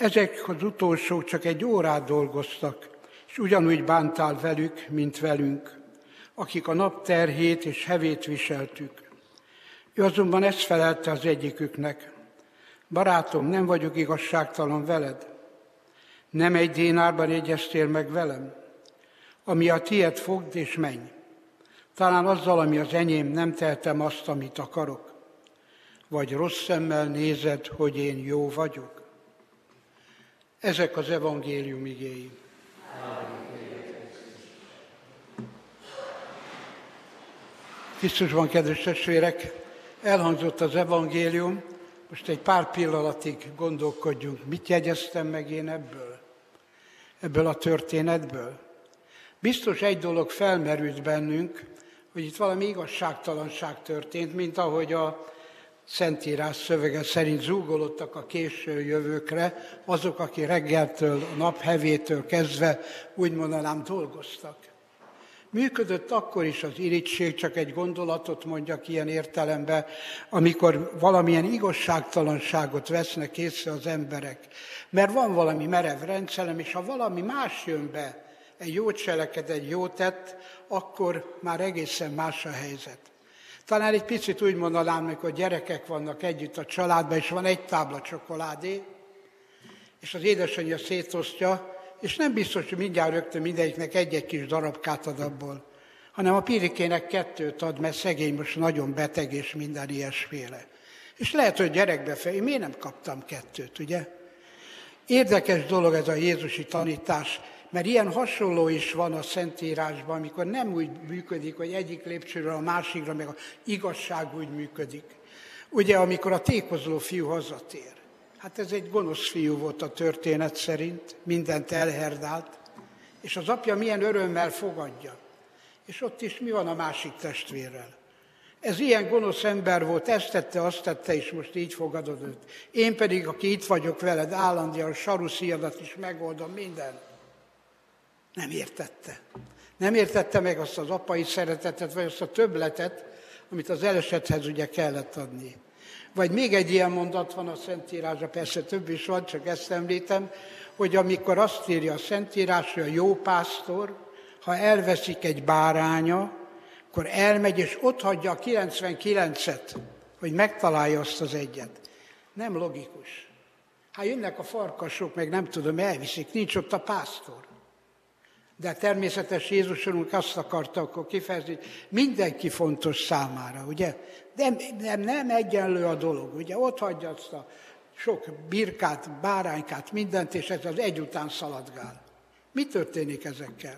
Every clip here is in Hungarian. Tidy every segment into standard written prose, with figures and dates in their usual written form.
Ezek az utolsók csak egy órát dolgoztak, és ugyanúgy bántál velük, mint velünk, akik a nap terhét és hevét viseltük. Ő azonban ezt felelte az egyiküknek: barátom, nem vagyok igazságtalan veled? Nem egy dénárban egyeztél meg velem? Ami a tied, fogd és menj. Talán azzal, ami az enyém, nem tehetem azt, amit akarok. Vagy rossz szemmel nézed, hogy én jó vagyok? Ezek az evangélium igéi. Krisztusban, kedves testvérek, elhangzott az evangélium, most egy pár pillanatig gondolkodjunk, mit jegyeztem meg én ebből a történetből. Biztos egy dolog felmerült bennünk, hogy itt valami igazságtalanság történt, mint ahogy a Szentírás szövege szerint zúgolódtak a késő jövőkre azok, akik reggeltől, a nap hevétől kezdve úgy mondanám dolgoztak. Működött akkor is az irigység, csak egy gondolatot mondjak ilyen értelemben, amikor valamilyen igazságtalanságot vesznek észre az emberek. Mert van valami merev rendszerem, és ha valami más jön be, egy jó cseleked, egy jó tett, akkor már egészen más a helyzet. Talán egy picit úgy mondanám, amikor gyerekek vannak együtt a családban, és van egy tábla csokoládé, és az édesanyja szétosztja, és nem biztos, hogy mindjárt rögtön mindegyiknek egy-egy kis darabkát ad abból, hanem a Pirikének 2 ad, mert szegény most nagyon beteg, és minden ilyesféle. És lehet, hogy gyerekbe fel, én miért nem kaptam 2, ugye? Érdekes dolog ez a jézusi tanítás, mert ilyen hasonló is van a Szentírásban, amikor nem úgy működik, hogy egyik lépcsőről a másikra, meg az igazság úgy működik. Ugye, amikor a tékozló fiú hazatér. Hát ez egy gonosz fiú volt a történet szerint, mindent elherdált, és az apja milyen örömmel fogadja. És ott is mi van a másik testvérrel? Ez ilyen gonosz ember volt, ezt tette, azt tette, és most így fogadod őt. Én pedig, aki itt vagyok veled, állandóan saruszíjadat is megoldom, minden. Nem értette. Nem értette meg azt az apai szeretetet, vagy azt a többletet, amit az elesethez ugye kellett adni. Vagy még egy ilyen mondat van a Szentírásban, persze több is van, csak ezt említem, hogy amikor azt írja a Szentírás, hogy a jó pásztor, ha elveszik egy báránya, akkor elmegy és otthagyja a 99-et, hogy megtalálja azt az egyet. Nem logikus. Hát jönnek a farkasok, meg nem tudom, elviszik, nincs ott a pásztor. De természetes Jézus Urunk azt akarta akkor kifejezni, hogy mindenki fontos számára, ugye? De nem egyenlő a dolog, ugye? Ott hagyja azt a sok birkát, báránykát, mindent, és ez az egy után szaladgál. Mi történik ezekkel?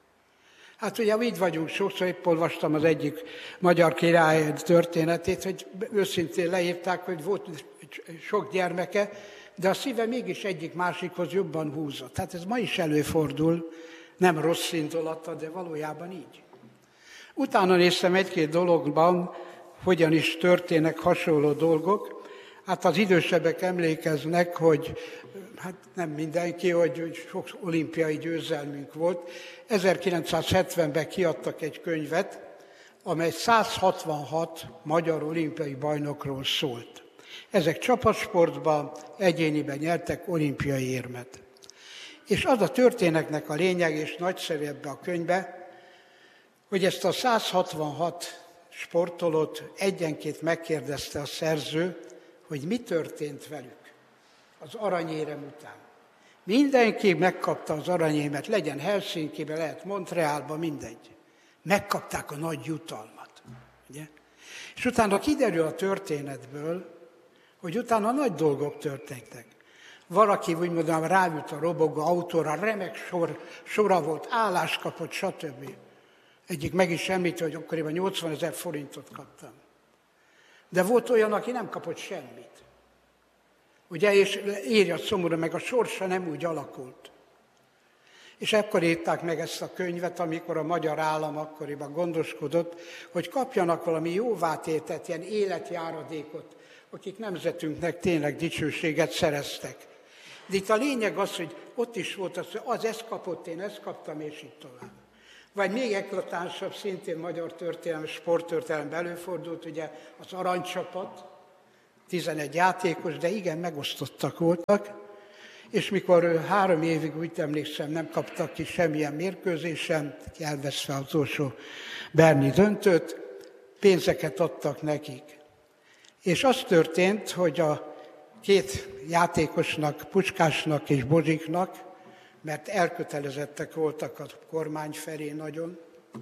Hát ugye így vagyunk sokszor, épp olvastam az egyik magyar király történetét, hogy őszintén leírták, hogy volt sok gyermeke, de a szíve mégis egyik másikhoz jobban húzott. Tehát ez ma is előfordul, nem rossz indulata, de valójában így. Utána néztem egy-két dologban, hogyan is történnek hasonló dolgok. Hát az idősebbek emlékeznek, hogy hát nem mindenki, hogy sok olimpiai győzelmünk volt. 1970-ben kiadtak egy könyvet, amely 166 magyar olimpiai bajnokról szólt. Ezek csapatsportban, egyéniben nyertek olimpiai érmet. És az a történetnek a lényeg, és nagyszerű ebbe a könyvbe, hogy ezt a 166 sportolót egyenként megkérdezte a szerző, hogy mi történt velük az aranyérem után. Mindenki megkapta az aranyérmet, legyen Helsinkibe, lehet Montrealba, mindegy. Megkapták a nagy jutalmat. Ugye? És utána kiderül a történetből, hogy utána nagy dolgok történtek. Valaki, úgy mondom, ráült a robogó autóra, remek sora volt, állást kapott, stb. Egyik meg is említi, hogy akkoriban 80 000 forintot kaptam. De volt olyan, aki nem kapott semmit. Ugye, és írja szomorú, meg a sorsa nem úgy alakult. És ekkor írták meg ezt a könyvet, amikor a magyar állam akkoriban gondoskodott, hogy kapjanak valami jóvátételt, ilyen életjáradékot, akik nemzetünknek tényleg dicsőséget szereztek. De itt a lényeg az, hogy ott is volt az, hogy az ezt kapott, én ezt kaptam, és így tovább. Vagy még eklatánsabb, szintén magyar történelem, sporttörténelemben előfordult, ugye az aranycsapat, 11 játékos, de igen, megosztottak voltak, És mikor 3 évig, úgy emlékszem, nem kaptak ki semmilyen mérkőzésen, elveszve az utolsó berni döntőt, pénzeket adtak nekik. És az történt, hogy a 2 játékosnak, Puskásnak és Bozsiknak, mert elkötelezettek voltak a kormány felé nagyon,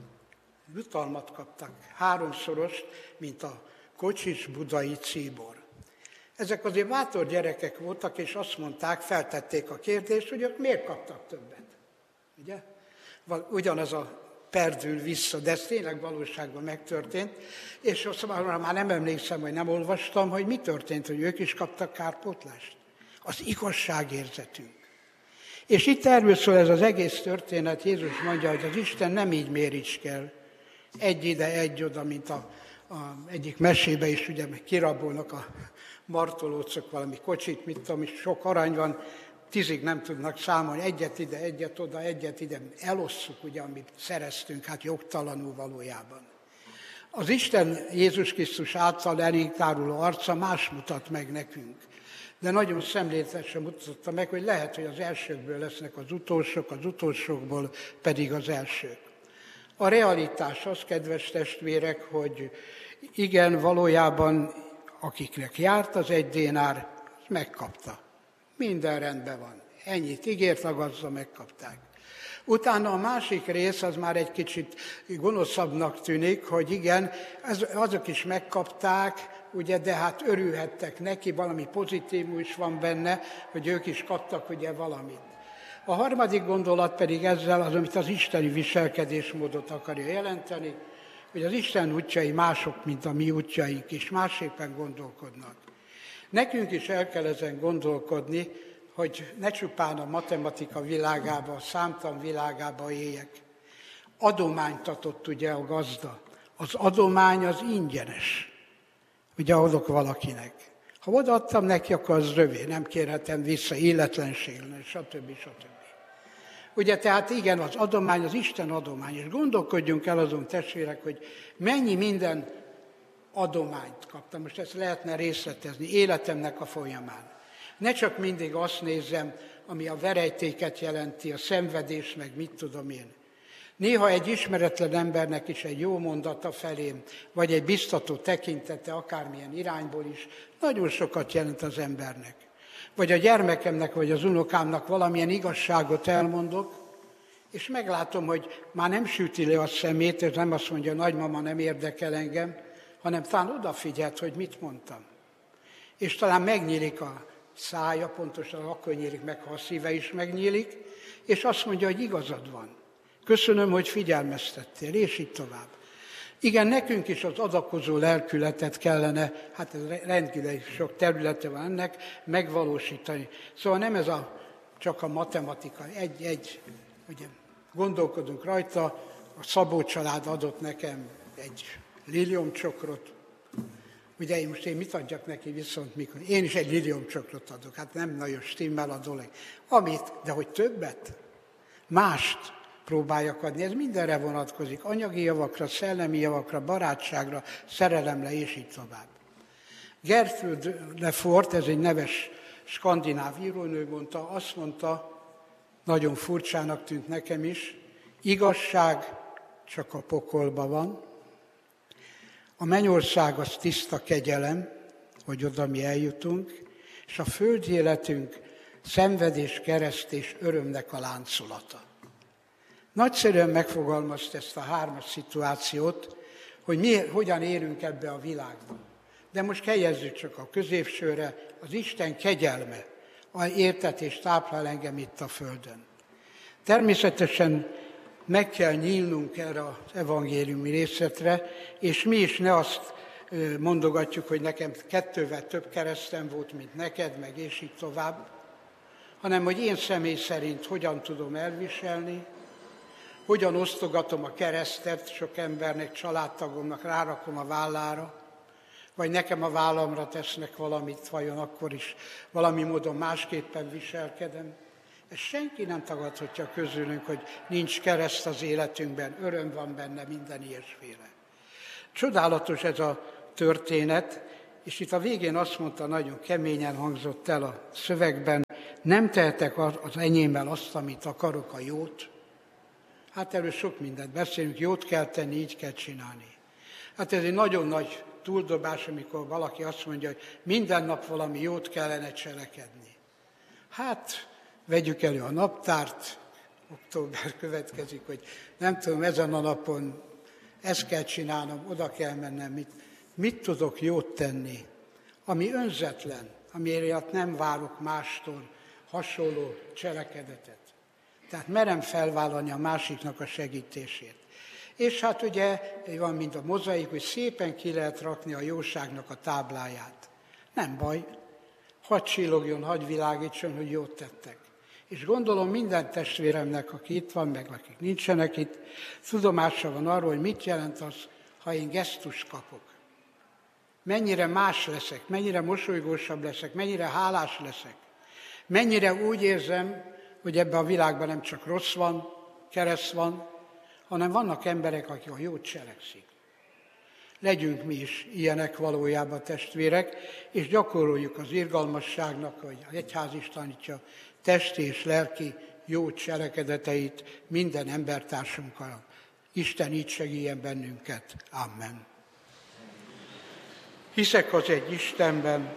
jutalmat kaptak, 3-szorost, mint a Kocsis-Budai Cíbor. Ezek azért bátor gyerekek voltak, és azt mondták, feltették a kérdést, hogy ők miért kaptak többet. Ugye? Ugyanaz a perdül vissza, de ez tényleg valóságban megtörtént, és azt már nem emlékszem, vagy nem olvastam, hogy mi történt, hogy ők is kaptak kárpótlást. Az igazságérzetünk. És itt erről szól ez az egész történet, Jézus mondja, hogy az Isten nem így méricskkel, egy ide, egy oda, mint egyik mesébe is, ugye kirabolnak a martolócok valami kocsit, mit tudom, és sok arany van, 10-ig nem tudnak számolni, egyet ide, egyet oda, egyet ide, elosszuk, ugye, amit szereztünk, hát jogtalanul valójában. Az Isten Jézus Krisztus által elénk táruló arca más mutat meg nekünk. De nagyon szemléletesen mutatta meg, hogy lehet, hogy az elsőkből lesznek az utolsókból pedig az elsők. A realitás az, kedves testvérek, hogy igen, valójában akiknek járt az 1 dénár, megkapta. Minden rendben van. Ennyit ígért, agazza, megkapták. Utána a másik rész az már egy kicsit gonoszabbnak tűnik, hogy igen, azok is megkapták, ugye, de hát örülhettek neki, valami pozitívum is van benne, hogy ők is kaptak ugye valamit. A harmadik gondolat pedig ezzel az, amit az isteni viselkedésmódot akarja jelenteni, hogy az Isten útjai mások, mint a mi útjaink is, másképpen gondolkodnak. Nekünk is el kell ezen gondolkodni, hogy ne csupán a matematika világába, a számtan világába éljek. Adományt adott ugye a gazda. Az adomány az ingyenes. Ugye adok valakinek. Ha odaadtam neki, akkor az rövé, nem kérhetem vissza, illetlenség, stb. Ugye tehát igen, az adomány, az Isten adomány, és gondolkodjunk el azon testvérek, hogy mennyi minden adományt kaptam. Most ezt lehetne részletezni életemnek a folyamán. Ne csak mindig azt nézzem, ami a verejtéket jelenti, a szenvedés, meg mit tudom én. Néha egy ismeretlen embernek is egy jó mondata felém, vagy egy biztató tekintete, akármilyen irányból is, nagyon sokat jelent az embernek. Vagy a gyermekemnek, vagy az unokámnak valamilyen igazságot elmondok, és meglátom, hogy már nem süti le a szemét, és nem azt mondja, nagymama nem érdekel engem, hanem talán odafigyelt, hogy mit mondtam. És talán megnyílik a szája, pontosan akkor nyílik meg, ha a szíve is megnyílik, és azt mondja, hogy igazad van. Köszönöm, hogy figyelmeztettél, és így tovább. Igen, nekünk is az adakozó lelkületet kellene, hát ez rendkívül sok területe van ennek, megvalósítani. Szóval nem ez csak a matematika, ugye, gondolkodunk rajta, a Szabó család adott nekem egy liliomcsokrot, ugye én mit adjak neki viszont mikor? Én is egy liliomcsokrot adok, hát nem nagyon stimmel a dolog. De hogy többet? Mást próbáljak adni, ez mindenre vonatkozik, anyagi javakra, szellemi javakra, barátságra, szerelemre, és így tovább. Gertrude Lefort, ez egy neves skandináv írónő mondta, azt mondta, nagyon furcsának tűnt nekem is, igazság csak a pokolban van, a mennyország az tiszta kegyelem, hogy oda mi eljutunk, és a földi életünk szenvedés, kereszt és örömnek a láncolata. Nagyszerűen megfogalmazta ezt a 3 szituációt, hogy mi hogyan érünk ebbe a világba. De most helyezzük csak a középsőre, az Isten kegyelme, a értetés táplál engem itt a földön. Természetesen meg kell nyílnunk erre az evangéliumi részletre, és mi is ne azt mondogatjuk, hogy nekem 2-vel több keresztem volt, mint neked, meg és így tovább, hanem hogy én személy szerint hogyan tudom elviselni, hogyan osztogatom a keresztet sok embernek, családtagomnak, rárakom a vállára, vagy nekem a vállamra tesznek valamit, vajon akkor is valami módon másképpen viselkedem. Ezt senki nem tagadhatja közülünk, hogy nincs kereszt az életünkben, öröm van benne, minden ilyesféle. Csodálatos ez a történet, és itt a végén azt mondta, nagyon keményen hangzott el a szövegben, Nem tehetek az enyémmel azt, amit akarok, a jót. Hát erről sok mindent beszélünk, jót kell tenni, így kell csinálni. Hát ez egy nagyon nagy túldobás, amikor valaki azt mondja, hogy minden nap valami jót kellene cselekedni. Hát vegyük elő a naptárt, október következik, hogy nem tudom, ezen a napon ezt kell csinálnom, oda kell mennem, mit tudok jót tenni, ami önzetlen, amiért nem várok mástól hasonló cselekedetet. Tehát merem felvállalni a másiknak a segítését. És hát ugye van, mint a mozaik, hogy szépen ki lehet rakni a jóságnak a tábláját. Nem baj, hadd csillogjon, hadd világítson, hogy jót tettek. És gondolom minden testvéremnek, aki itt van, meg akik nincsenek itt, tudomása van arról, hogy mit jelent az, ha én gesztust kapok. Mennyire más leszek, mennyire mosolygósabb leszek, mennyire hálás leszek. Mennyire úgy érzem, hogy ebben a világban nem csak rossz van, kereszt van, hanem vannak emberek, akik a jót cselekszik. Legyünk mi is ilyenek valójában, testvérek, és gyakoroljuk az irgalmasságnak, hogy az egyház is tanítja, testi és lelki jó cselekedeteit minden embertársunkkal. Isten így segítsen bennünket. Amen. Hiszek az egy Istenben,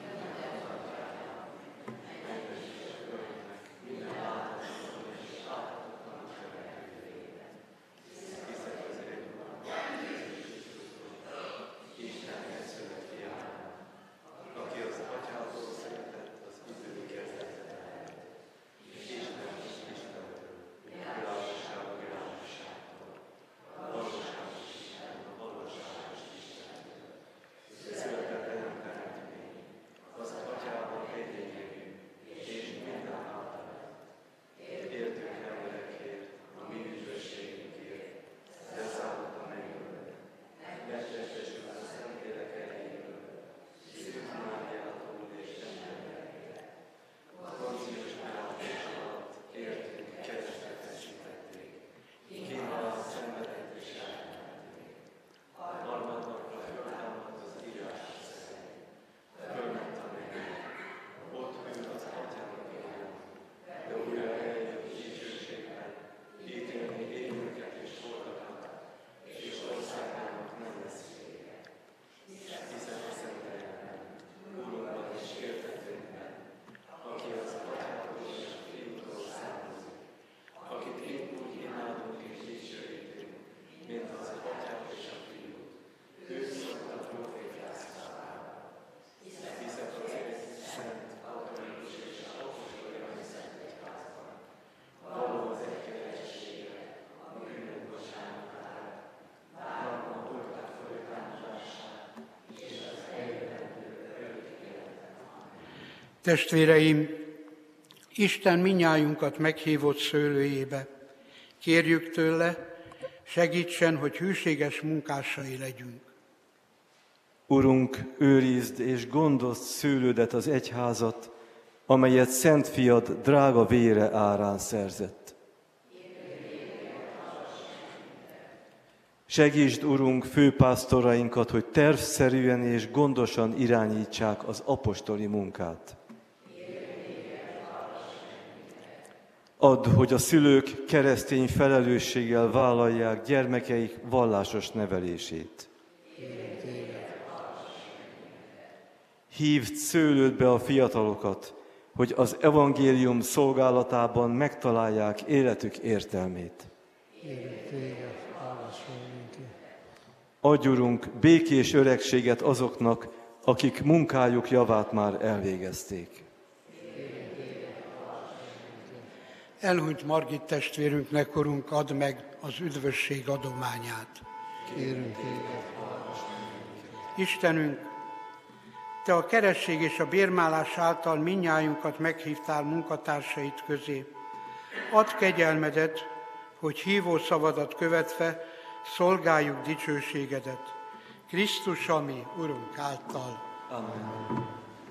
testvéreim, Isten mindnyájunkat meghívott szőlőjébe. Kérjük tőle, segítsen, hogy hűséges munkásai legyünk. Urunk, őrizd és gondozd szőlődet, az egyházat, amelyet Szent Fiad drága vére árán szerzett. Segítsd, Urunk, főpásztorainkat, hogy tervszerűen és gondosan irányítsák az apostoli munkát. Add, hogy a szülők keresztény felelősséggel vállalják gyermekeik vallásos nevelését. Hívd szőlődbe a fiatalokat, hogy az evangélium szolgálatában megtalálják életük értelmét. Adj, Urunk, békés öregséget azoknak, akik munkájuk javát már elvégezték. Elhunyt Margit testvérünknek, Urunk, add meg az üdvösség adományát. Kérünk téged, Istenünk, Te a keresség és a bérmálás által mindnyájunkat meghívtál munkatársait közé. Add kegyelmedet, hogy hívó szavadat követve szolgáljuk dicsőségedet. Krisztus, ami Urunk által. Amen.